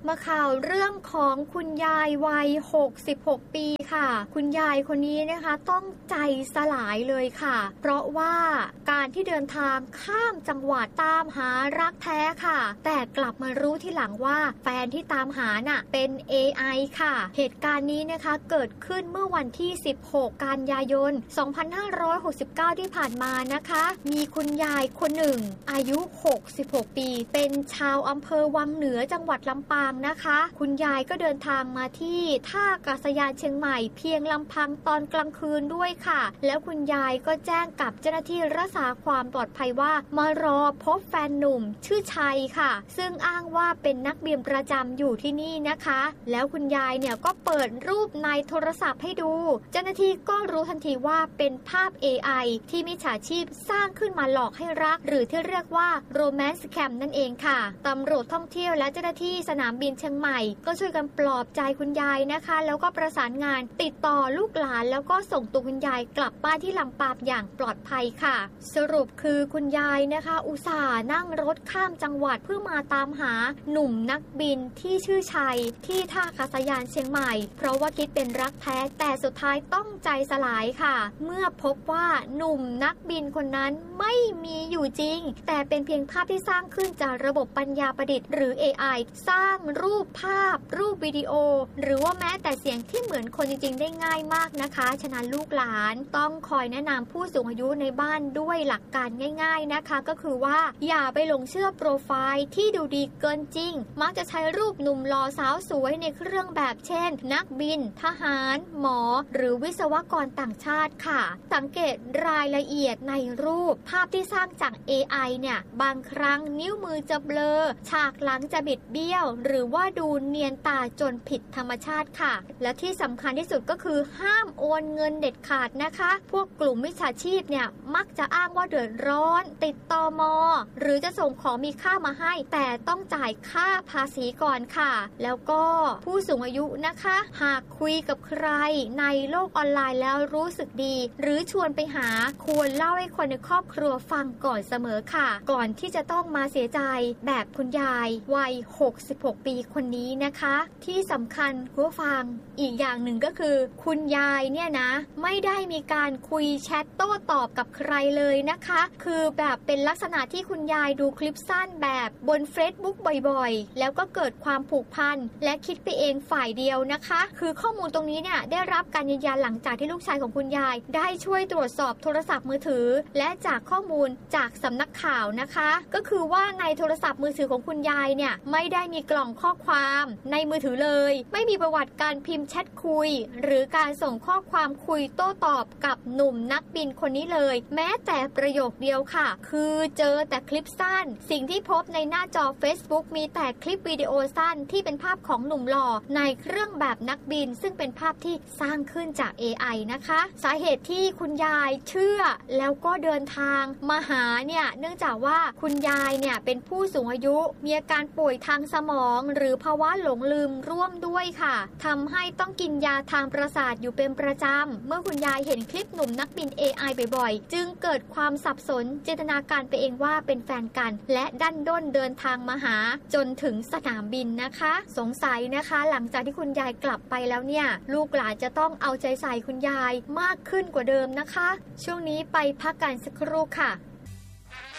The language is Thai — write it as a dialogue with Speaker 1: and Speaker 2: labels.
Speaker 1: มาข่าวเรื่องของคุณยายวัย66ปีค่ะคุณยายคนนี้นะคะต้องใจสลายเลยค่ะเพราะว่าการที่เดินทางข้ามจังหวัดตามหารักแท้ค่ะแต่กลับมารู้ทีหลังว่าแฟนที่ตามหาน่ะเป็น AI ค่ะเหตุการณ์นี้นะคะเกิดขึ้นเมื่อวันที่16กันยายน2569ที่ผ่านมานะคะมีคุณยายคนหนึ่งอายุ66ปีเป็นชาวอำเภอวังเหนือจังหวัดลำปางนะคะคุณยายก็เดินทางมาที่ท่าอากาศยานเชียงใหม่เพียงลำพังตอนกลางคืนด้วยค่ะแล้วคุณยายก็แจ้งกับเจ้าหน้าที่รักษาความปลอดภัยว่ามารอพบแฟนหนุ่มชื่อชัยค่ะซึ่งอ้างว่าเป็นนักบินประจำอยู่ที่นี่นะคะแล้วคุณยายเนี่ยก็เปิดรูปในโทรศัพท์ให้ดูเจ้าหน้าที่ก็รู้ทันทีว่าเป็นภาพ AI ที่มิจฉาชีพสร้างขึ้นมาหลอกให้รักหรือที่เรียกว่า Romance Scam นั่นเองค่ะตำรวจท่องเที่ยวและเจ้าหน้าที่สนามบินเชียงใหม่ก็ช่วยกันปลอบใจคุณยายนะคะแล้วก็ประสานงานติดต่อลูกหลานแล้วก็ส่งตัวคุณยายกลับบ้านที่ลำปางอย่างปลอดภัยค่ะสรุปคือคุณยายนะคะอุตส่าห์นั่งรถข้ามจังหวัดเพื่อมาตามหาหนุ่มนักบินที่ชื่อชัยที่ท่าอากาศยานเชียงใหม่เพราะว่าคิดเป็นรักแท้แต่สุดท้ายต้องใจสลายค่ะเมื่อพบว่าหนุ่มนักบินคนนั้นไม่มีอยู่จริงแต่เป็นเพียงภาพที่สร้างขึ้นจากระบบปัญญาประดิษฐ์หรือ AI สร้างรูปภาพรูปวิดีโอหรือว่าแม้แต่เสียงที่เหมือนคนจริงๆได้ง่ายมากนะคะฉะนั้นลูกหลานต้องคอยแนะนำผู้สูงอายุในบ้านด้วยหลักการง่ายๆนะคะก็คือว่าอย่าไปหลงเชื่อโปรไฟล์ที่ดูดีเกินจริงมักจะใช้รูปหนุ่มหล่อสาวสวยในเครื่องแบบเช่นนักบินทหารหมอหรือวิศวกรต่างชาติค่ะสังเกตรายละเอียดในรูปภาพที่สร้างจาก AI เนี่ยบางครั้งนิ้วมือจะเบลอฉากหลังจะบิดเบี้ยวหรือว่าดูเนียนตาจนผิดธรรมชาติค่ะและที่สำคัญที่สุดก็คือห้ามโอนเงินเด็ดขาดนะคะพวกกลุ่มมิจฉาชีพเนี่ยมักจะอ้างว่าเดือดร้อนติดตม.หรือจะส่งของมีค่ามาให้แต่ต้องจ่ายค่าภาษีก่อนค่ะแล้วก็ผู้สูงอายุนะคะหากคุยกับใครในโลกออนไลน์แล้วรู้สึกดีหรือชวนไปหาควรเล่าให้คนในครอบครัวฟังก่อนเสมอค่ะก่อนที่จะต้องมาเสียใจแบบคุณยายวัย66ปีคนนี้นะคะที่สำคัญผู้ฟังอีกอย่างหนึ่งก็คือคุณยายเนี่ยนะไม่ได้มีการคุยแชทโต้ตอบกับใครเลยนะคะคือแบบเป็นลักษณะที่คุณยายดูคลิปสั้นแบบบน Facebook บ่อยๆแล้วก็เกิดความผูกพันและคิดไปเองฝ่ายเดียวนะคะคือข้อมูลตรงนี้เนี่ยได้รับการยืนยันหลังจากที่ลูกชายของคุณยายได้ช่วยตรวจสอบโทรศัพท์มือถือและจากข้อมูลจากสำนักข่าวนะคะก็คือว่าในโทรศัพท์มือถือของคุณยายเนี่ยไม่ได้มีกล่องข้อความในมือถือเลยไม่มีประวัติการพิมพ์แชทคุยหรือการส่งข้อความคุยโต้ตอบกับหนุ่มนักบินคนนี้เลยแม้แต่ประโยคเดียวค่ะคือเจอแต่คลิปสั้นสิ่งที่พบในหน้าจอ Facebook มีแต่คลิปวิดีโอสั้นที่เป็นภาพของหนุ่มหล่อในเครื่องแบบนักบินซึ่งเป็นภาพที่สร้างขึ้นจาก AI นะคะสาเหตุที่คุณยายเชื่อแล้วก็เดินทางมาหาเนี่ยเนื่องจากว่าคุณยายเนี่ยเป็นผู้สูงอายุมีอาการป่วยทางสมองหรือภาวะหลงลืมร่วมด้วยค่ะทำให้ต้องกินยาทางประสาทอยู่เป็นประจำเมื่อคุณยายเห็นคลิปหนุ่มนักบิน AI บ่อยๆจึงเกิดความสับสนจินตนาการไปเองว่าเป็นแฟนกันและดันด้นเดินทางมาหาจนถึงสนามบินนะคะสงสัยนะคะหลังจากที่คุณยายกลับไปแล้วเนี่ยลูกหลานจะต้องเอาใจใส่คุณยายมากขึ้นกว่าเดิมนะคะช่วงนี้ไปพักกันสักครู่ค่ะ